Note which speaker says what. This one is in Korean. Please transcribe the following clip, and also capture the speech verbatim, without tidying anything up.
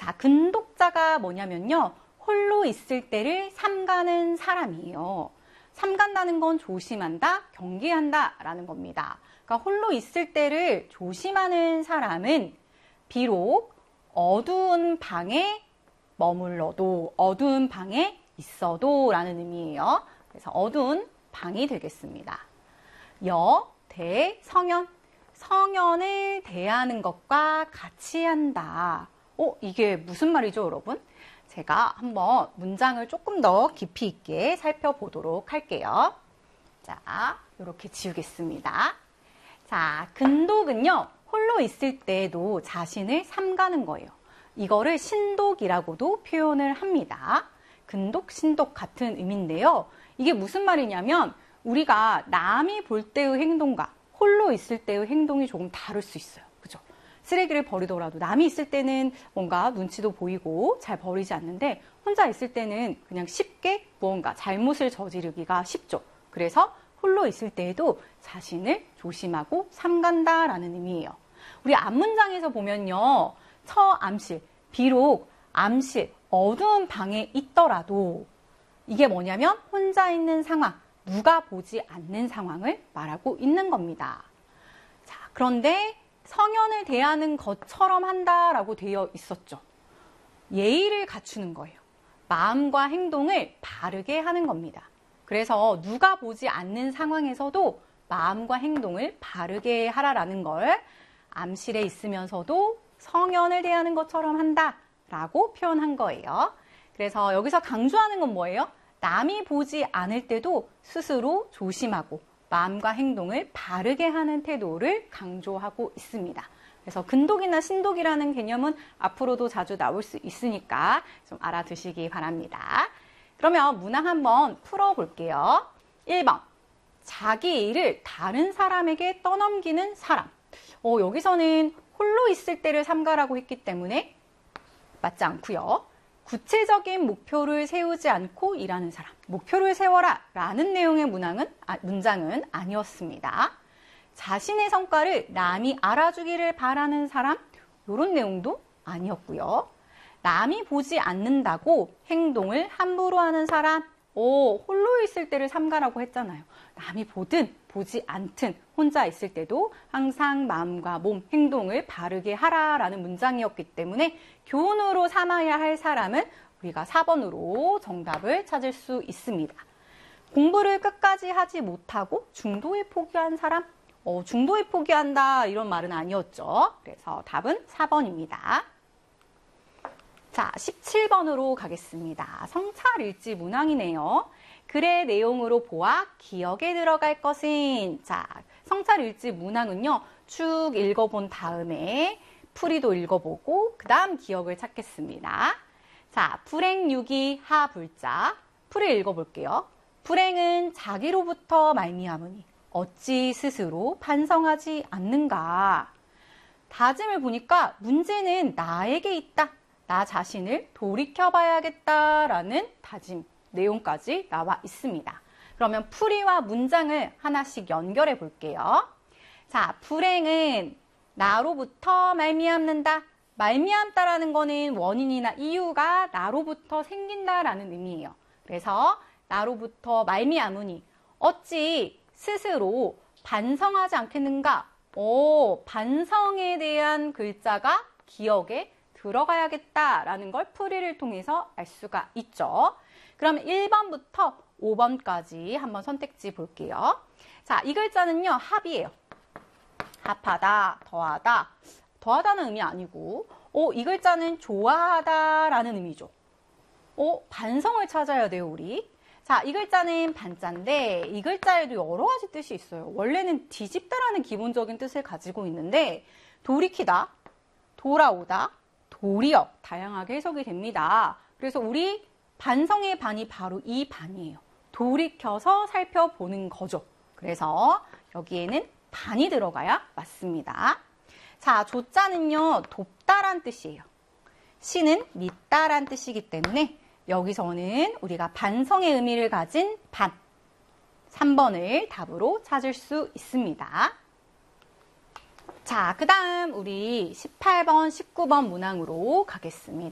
Speaker 1: 자, 근독자가 뭐냐면요. 홀로 있을 때를 삼가는 사람이에요. 삼간다는 건 조심한다, 경계한다 라는 겁니다. 그러니까 홀로 있을 때를 조심하는 사람은 비록 어두운 방에 머물러도, 어두운 방에 있어도 라는 의미예요. 그래서 어두운 방이 되겠습니다. 여, 대, 성현. 성현을 대하는 것과 같이 한다. 어, 이게 무슨 말이죠, 여러분? 제가 한번 문장을 조금 더 깊이 있게 살펴보도록 할게요. 자, 이렇게 지우겠습니다. 자, 근독은요, 홀로 있을 때에도 자신을 삼가는 거예요. 이거를 신독이라고도 표현을 합니다. 근독, 신독 같은 의미인데요. 이게 무슨 말이냐면 우리가 남이 볼 때의 행동과 홀로 있을 때의 행동이 조금 다를 수 있어요. 그죠? 쓰레기를 버리더라도 남이 있을 때는 뭔가 눈치도 보이고 잘 버리지 않는데 혼자 있을 때는 그냥 쉽게 무언가 잘못을 저지르기가 쉽죠. 그래서 홀로 있을 때에도 자신을 조심하고 삼간다라는 의미예요. 우리 앞문장에서 보면요. 처암실, 비록 암실, 어두운 방에 있더라도 이게 뭐냐면 혼자 있는 상황, 누가 보지 않는 상황을 말하고 있는 겁니다. 자, 그런데 성현을 대하는 것처럼 한다라고 되어 있었죠. 예의를 갖추는 거예요. 마음과 행동을 바르게 하는 겁니다. 그래서 누가 보지 않는 상황에서도 마음과 행동을 바르게 하라라는 걸 암실에 있으면서도 성현을 대하는 것처럼 한다라고 표현한 거예요. 그래서 여기서 강조하는 건 뭐예요? 남이 보지 않을 때도 스스로 조심하고 마음과 행동을 바르게 하는 태도를 강조하고 있습니다. 그래서 근독이나 신독이라는 개념은 앞으로도 자주 나올 수 있으니까 좀 알아두시기 바랍니다. 그러면 문항 한번 풀어볼게요. 일 번, 자기 일을 다른 사람에게 떠넘기는 사람. 어, 여기서는 홀로 있을 때를 삼가라고 했기 때문에 맞지 않고요. 구체적인 목표를 세우지 않고 일하는 사람, 목표를 세워라 라는 내용의 문항은, 아, 문장은 아니었습니다. 자신의 성과를 남이 알아주기를 바라는 사람, 이런 내용도 아니었고요. 남이 보지 않는다고 행동을 함부로 하는 사람, 오, 홀로 있을 때를 삼가라고 했잖아요. 남이 보든 보지 않든 혼자 있을 때도 항상 마음과 몸, 행동을 바르게 하라라는 문장이었기 때문에 교훈으로 삼아야 할 사람은 우리가 사 번으로 정답을 찾을 수 있습니다. 공부를 끝까지 하지 못하고 중도에 포기한 사람, 어, 중도에 포기한다 이런 말은 아니었죠. 그래서 답은 사 번입니다. 자, 십칠 번으로 가겠습니다. 성찰일지 문항이네요. 글의 내용으로 보아 기억에 들어갈 것은, 자, 성찰일지 문항은요, 쭉 읽어본 다음에 풀이도 읽어보고 그 다음 기억을 찾겠습니다. 자, 불행유기 하불자, 풀이 읽어볼게요. 불행은 자기로부터 말미암으니 어찌 스스로 반성하지 않는가. 다짐을 보니까 문제는 나에게 있다. 나 자신을 돌이켜봐야겠다라는 다짐 내용까지 나와 있습니다. 그러면 풀이와 문장을 하나씩 연결해 볼게요. 자, 불행은 나로부터 말미암는다. 말미암다라는 거는 원인이나 이유가 나로부터 생긴다라는 의미예요. 그래서 나로부터 말미암으니 어찌 스스로 반성하지 않겠는가? 오, 반성에 대한 글자가 기억에 들어가야겠다라는 걸 풀이를 통해서 알 수가 있죠. 그럼 일 번부터 오 번까지 한번 선택지 볼게요. 자, 이 글자는요, 합이에요. 합하다, 더하다. 더하다는 의미 아니고, 오, 이 글자는 좋아하다라는 의미죠. 오, 반성을 찾아야 돼요, 우리. 자, 이 글자는 반자인데 이 글자에도 여러 가지 뜻이 있어요. 원래는 뒤집다라는 기본적인 뜻을 가지고 있는데 돌이키다, 돌아오다, 도리어 다양하게 해석이 됩니다. 그래서 우리 반성의 반이 바로 이 반이에요. 돌이켜서 살펴보는 거죠. 그래서 여기에는 반이 들어가야 맞습니다. 자, 조자는요, 돕다란 뜻이에요. 시는 믿다란 뜻이기 때문에 여기서는 우리가 반성의 의미를 가진 반, 삼 번을 답으로 찾을 수 있습니다. 자, 그 다음 우리 십팔 번, 십구 번 문항으로 가겠습니다.